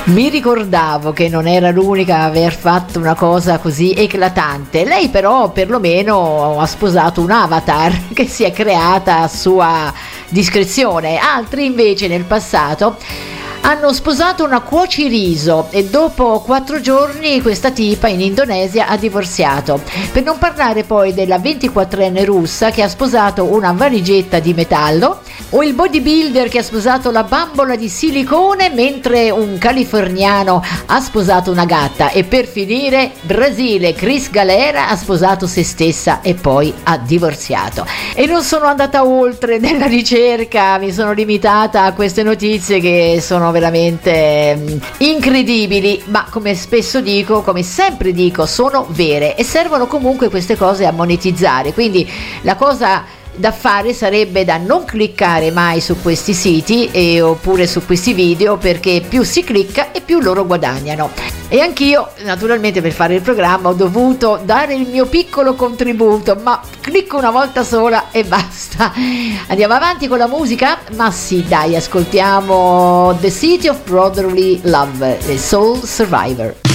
Mi ricordavo che non era l'unica a aver fatto una cosa così eclatante. Lei però perlomeno ha sposato un avatar che si è creata a sua discrezione. Altri invece nel passato hanno sposato una cuociriso e dopo 4 giorni questa tipa in Indonesia ha divorziato. Per non parlare poi della 24enne russa che ha sposato una valigetta di metallo, o il bodybuilder che ha sposato la bambola di silicone, mentre un californiano ha sposato una gatta. E per finire, Brasile, Cris Galera ha sposato se stessa e poi ha divorziato. E non sono andata oltre nella ricerca, mi sono limitata a queste notizie che sono veramente incredibili, ma come spesso dico, come sempre dico, sono vere e servono comunque queste cose a monetizzare. Quindi la cosa da fare sarebbe da non cliccare mai su questi siti oppure su questi video, perché più si clicca e più loro guadagnano. E anch'io naturalmente per fare il programma ho dovuto dare il mio piccolo contributo, ma clicco una volta sola e basta. Andiamo avanti con la musica? Ma sì, dai, ascoltiamo The City of Brotherly Love, The Soul Survivor.